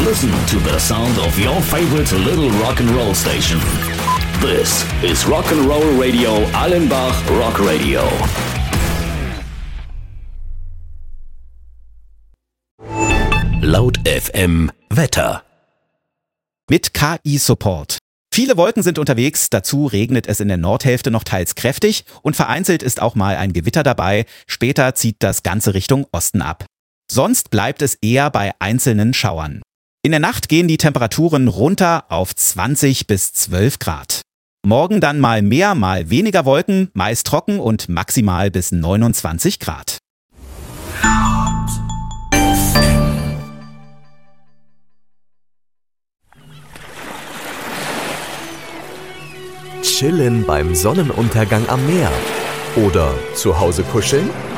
listen to the sound of your favorite little rock and roll station. This is Rock and Roll Radio Allenbach Rock Radio. Laut FM Wetter. Mit KI-Support. Viele Wolken sind unterwegs, dazu regnet es in der Nordhälfte noch teils kräftig und vereinzelt ist auch mal ein Gewitter dabei. Später zieht das Ganze Richtung Osten ab. Sonst bleibt es eher bei einzelnen Schauern. In der Nacht gehen die Temperaturen runter auf 20 bis 12 Grad. Morgen dann mal mehr, mal weniger Wolken, meist trocken und maximal bis 29 Grad. Chillen beim Sonnenuntergang am Meer oder zu Hause kuscheln?